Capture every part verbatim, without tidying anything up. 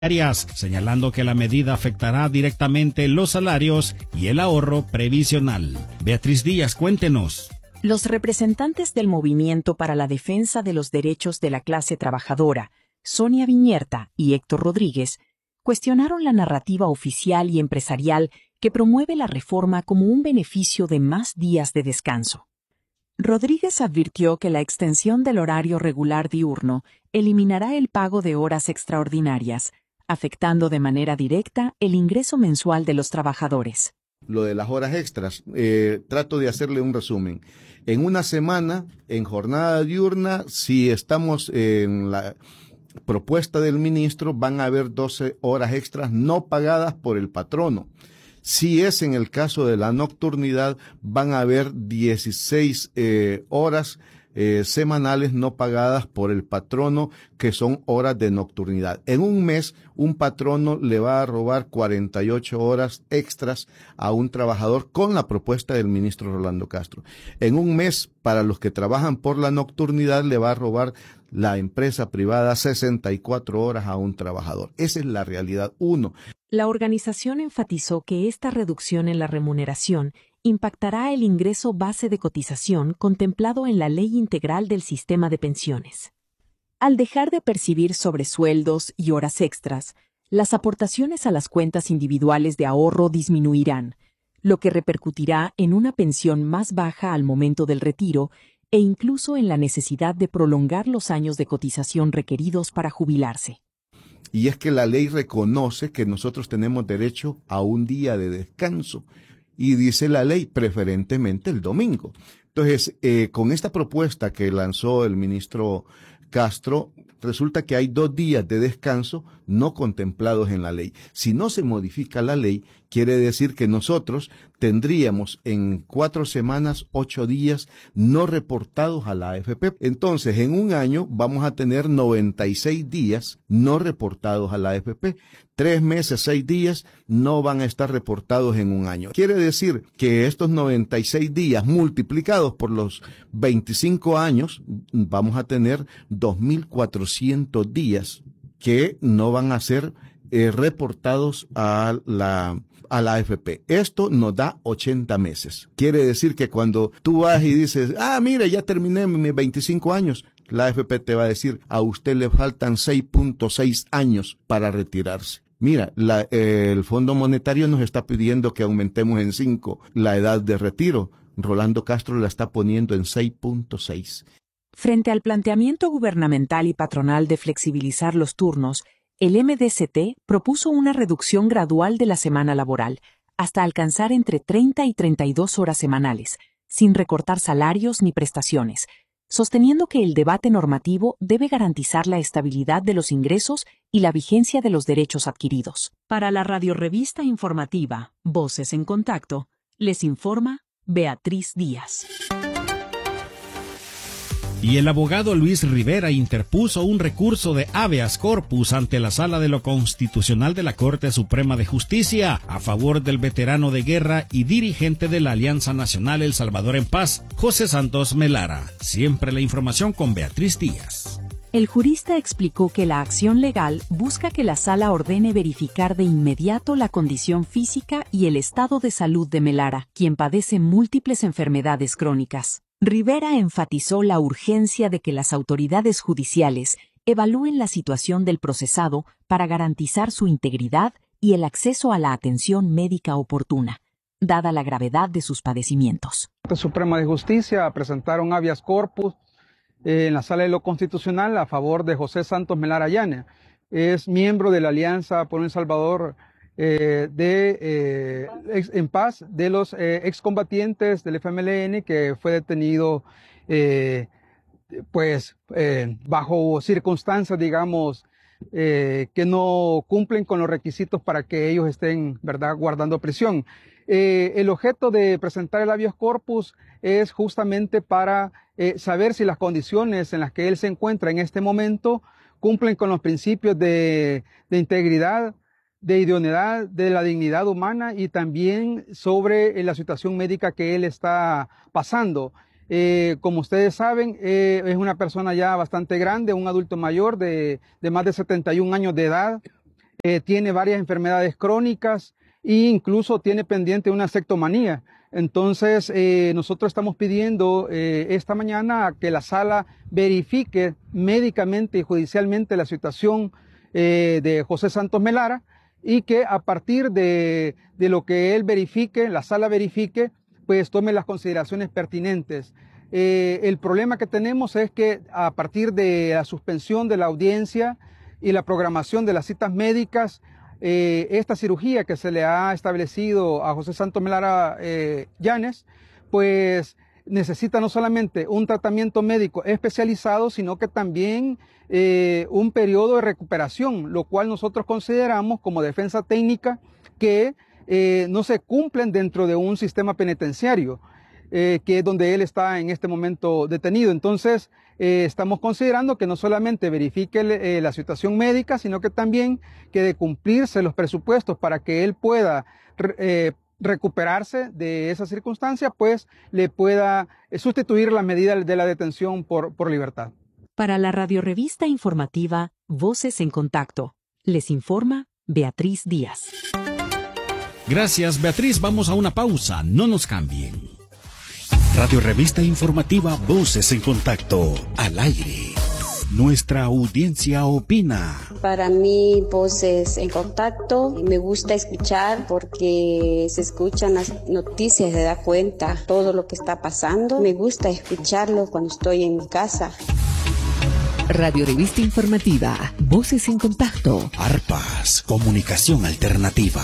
señalando que la medida afectará directamente los salarios y el ahorro previsional. Beatriz Díaz, cuéntenos. Los representantes del Movimiento para la Defensa de los Derechos de la Clase Trabajadora, Sonia Viñerta y Héctor Rodríguez, cuestionaron la narrativa oficial y empresarial que promueve la reforma como un beneficio de más días de descanso. Rodríguez advirtió que la extensión del horario regular diurno eliminará el pago de horas extraordinarias, afectando de manera directa el ingreso mensual de los trabajadores. Lo de las horas extras, eh, trato de hacerle un resumen. En una semana, en jornada diurna, si estamos en la propuesta del ministro, van a haber doce horas extras no pagadas por el patrono. Si es en el caso de la nocturnidad, van a haber dieciséis eh, horas eh, semanales no pagadas por el patrono, que son horas de nocturnidad. En un mes, un patrono le va a robar cuarenta y ocho horas extras a un trabajador con la propuesta del ministro Rolando Castro. En un mes, para los que trabajan por la nocturnidad, le va a robar la empresa privada sesenta y cuatro horas a un trabajador. Esa es la realidad uno. La organización enfatizó que esta reducción en la remuneración impactará el ingreso base de cotización contemplado en la Ley Integral del Sistema de Pensiones. Al dejar de percibir sobresueldos y horas extras, las aportaciones a las cuentas individuales de ahorro disminuirán, lo que repercutirá en una pensión más baja al momento del retiro e incluso en la necesidad de prolongar los años de cotización requeridos para jubilarse. Y es que la ley reconoce que nosotros tenemos derecho a un día de descanso. Y dice la ley, preferentemente el domingo. Entonces, eh, con esta propuesta que lanzó el ministro Castro, resulta que hay dos días de descanso no contemplados en la ley. Si no se modifica la ley, quiere decir que nosotros tendríamos en cuatro semanas, ocho días no reportados a la A F P. Entonces, en un año vamos a tener noventa y seis días no reportados a la A F P. Tres meses, seis días no van a estar reportados en un año. Quiere decir que estos noventa y seis días multiplicados por los veinticinco años, vamos a tener dos mil cuatrocientos días que no van a ser eh, reportados a la a la A F P. Esto nos da ochenta meses. Quiere decir que cuando tú vas y dices, ah, mire, ya terminé mis veinticinco años, la A F P te va a decir, a usted le faltan seis punto seis años para retirarse. Mira, la, eh, el Fondo Monetario nos está pidiendo que aumentemos en cinco la edad de retiro. Rolando Castro la está poniendo en seis punto seis. Frente al planteamiento gubernamental y patronal de flexibilizar los turnos, el M D C T propuso una reducción gradual de la semana laboral, hasta alcanzar entre treinta y treinta y dos horas semanales, sin recortar salarios ni prestaciones, sosteniendo que el debate normativo debe garantizar la estabilidad de los ingresos y la vigencia de los derechos adquiridos. Para la radiorrevista informativa Voces en Contacto, les informa Beatriz Díaz. Y el abogado Luis Rivera interpuso un recurso de habeas corpus ante la Sala de lo Constitucional de la Corte Suprema de Justicia a favor del veterano de guerra y dirigente de la Alianza Nacional El Salvador en Paz, José Santos Melara. Siempre la información con Beatriz Díaz. El jurista explicó que la acción legal busca que la sala ordene verificar de inmediato la condición física y el estado de salud de Melara, quien padece múltiples enfermedades crónicas. Rivera enfatizó la urgencia de que las autoridades judiciales evalúen la situación del procesado para garantizar su integridad y el acceso a la atención médica oportuna, dada la gravedad de sus padecimientos. La Corte Suprema de Justicia presentaron habeas corpus eh, en la Sala de lo Constitucional a favor de José Santos Melara Yane. Es miembro de la Alianza por El Salvador Eh, de eh, ex, en paz de los eh, excombatientes del F M L N que fue detenido eh, pues eh, bajo circunstancias digamos eh, que no cumplen con los requisitos para que ellos estén verdad guardando prisión. Eh, el objeto de presentar el habeas corpus es justamente para eh, saber si las condiciones en las que él se encuentra en este momento cumplen con los principios de, de integridad, de idoneidad, de la dignidad humana y también sobre eh, la situación médica que él está pasando. Eh, como ustedes saben, eh, es una persona ya bastante grande, un adulto mayor de, de más de setenta y un años de edad. eh, tiene varias enfermedades crónicas e incluso tiene pendiente una sectomanía. Entonces, eh, nosotros estamos pidiendo eh, esta mañana que la sala verifique médicamente y judicialmente la situación eh, de José Santos Melara y que a partir de, de lo que él verifique, la sala verifique, pues tome las consideraciones pertinentes. Eh, el problema que tenemos es que a partir de la suspensión de la audiencia y la programación de las citas médicas, eh, esta cirugía que se le ha establecido a José Santos Melara eh, Llanes, pues necesita no solamente un tratamiento médico especializado, sino que también eh, un periodo de recuperación, lo cual nosotros consideramos como defensa técnica que eh, no se cumplen dentro de un sistema penitenciario, eh, que es donde él está en este momento detenido. Entonces, eh, estamos considerando que no solamente verifique eh, la situación médica, sino que también que de cumplirse los presupuestos para que él pueda eh, recuperarse de esa circunstancia, pues le pueda sustituir la medida de la detención por, por libertad. Para la radiorevista informativa Voces en Contacto, les informa Beatriz Díaz. Gracias, Beatriz. Vamos a una pausa. No nos cambien. Radio Revista Informativa Voces en Contacto, al aire. Nuestra audiencia opina. Para mí, Voces en Contacto, me gusta escuchar porque se escuchan las noticias, se da cuenta todo lo que está pasando. Me gusta escucharlo cuando estoy en mi casa. Radio Revista Informativa, Voces en Contacto. Arpas, comunicación alternativa.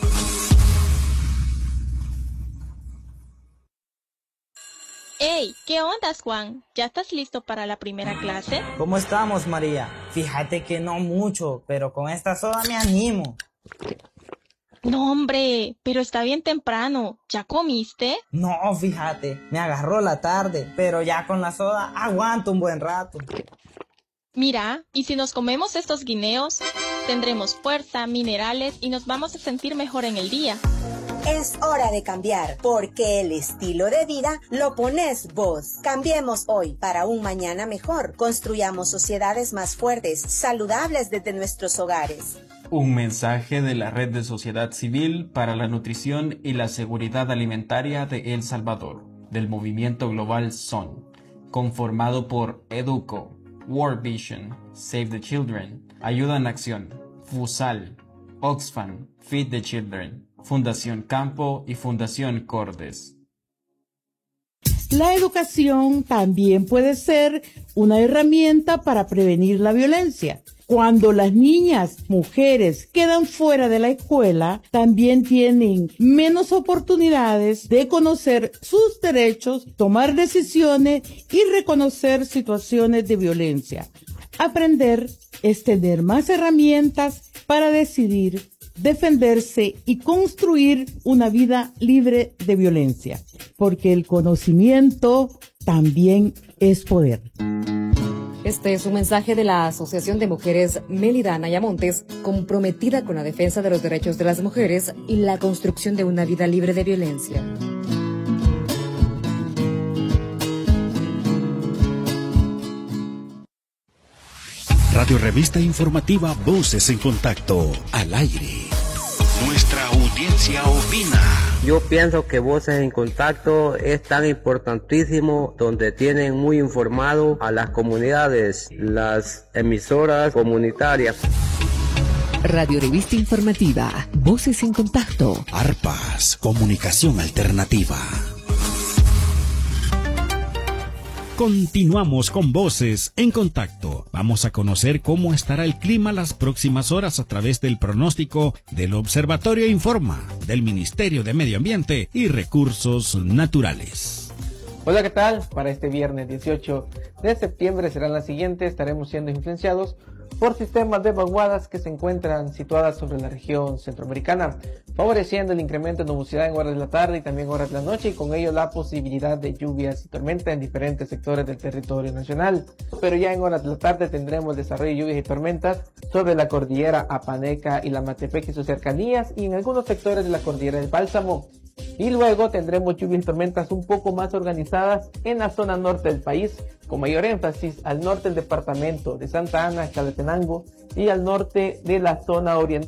Hey, ¿qué onda, Juan? ¿Ya estás listo para la primera clase? ¿Cómo estamos, María? Fíjate que no mucho, pero con esta soda me animo. No, hombre, pero está bien temprano. ¿Ya comiste? No, fíjate, me agarró la tarde, pero ya con la soda aguanto un buen rato. Mira, y si nos comemos estos guineos, tendremos fuerza, minerales y nos vamos a sentir mejor en el día. Es hora de cambiar, porque el estilo de vida lo pones vos. Cambiemos hoy para un mañana mejor. Construyamos sociedades más fuertes, saludables desde nuestros hogares. Un mensaje de la Red de Sociedad Civil para la Nutrición y la Seguridad Alimentaria de El Salvador, del movimiento global S O N, conformado por EDUCO, World Vision, Save the Children, Ayuda en Acción, FUSAL, Oxfam, Feed the Children, Fundación Campo y Fundación Cordes. La educación también puede ser una herramienta para prevenir la violencia. Cuando las niñas, mujeres quedan fuera de la escuela, también tienen menos oportunidades de conocer sus derechos, tomar decisiones y reconocer situaciones de violencia. Aprender es tener más herramientas para decidir, defenderse y construir una vida libre de violencia, porque el conocimiento también es poder. Este es un mensaje de la Asociación de Mujeres Mélida Anaya Montes, comprometida con la defensa de los derechos de las mujeres y la construcción de una vida libre de violencia. Radio Revista Informativa Voces en Contacto, al aire. Nuestra audiencia opina. Yo pienso que Voces en Contacto es tan importantísimo, donde tienen muy informado a las comunidades, las emisoras comunitarias. Radio Revista Informativa, Voces en Contacto. Arpas, comunicación alternativa. Continuamos con Voces en Contacto. Vamos a conocer cómo estará el clima las próximas horas a través del pronóstico del Observatorio Informa del Ministerio de Medio Ambiente y Recursos Naturales. Hola, ¿qué tal? Para este viernes dieciocho de septiembre serán las siguientes. Estaremos siendo influenciados por sistemas de vaguadas que se encuentran situadas sobre la región centroamericana, favoreciendo el incremento de nubosidad en horas de la tarde y también horas de la noche, y con ello la posibilidad de lluvias y tormentas en diferentes sectores del territorio nacional. Pero ya en horas de la tarde tendremos desarrollo de lluvias y tormentas sobre la cordillera Apaneca y la Matepec y sus cercanías, y en algunos sectores de la cordillera del Bálsamo. Y luego tendremos lluvias y tormentas un poco más organizadas en la zona norte del país, con mayor énfasis al norte del departamento de Santa Ana, Chalatenango, y al norte de la zona oriental.